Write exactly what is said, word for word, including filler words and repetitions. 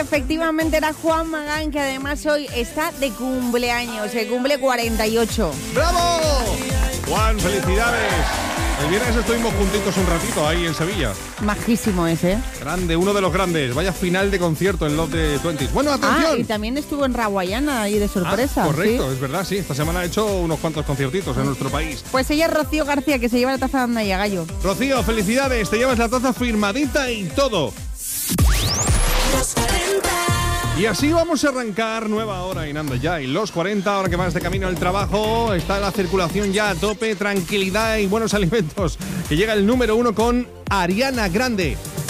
Efectivamente era Juan Magán, que además hoy está de cumpleaños, se cumple cuarenta y ocho. ¡Bravo! Juan, felicidades. El viernes estuvimos juntitos un ratito ahí en Sevilla. Majísimo ese. Grande, uno de los grandes. Vaya final de concierto en Love de veinte. Bueno, atención. Ah, y también estuvo en Raguayana ahí de sorpresa. Ah, correcto, ¿sí? Es verdad, sí. Esta semana ha hecho unos cuantos conciertitos en nuestro país. Pues ella es Rocío García, que se lleva la taza de Anda y a Gallo. Rocío, felicidades. Te llevas la taza firmadita y todo. Y así vamos a arrancar nueva hora en Anda Ya. Y los cuarenta, ahora que vas de camino al trabajo, está la circulación ya a tope, tranquilidad y buenos alimentos. Que llega el número uno con Ariana Grande.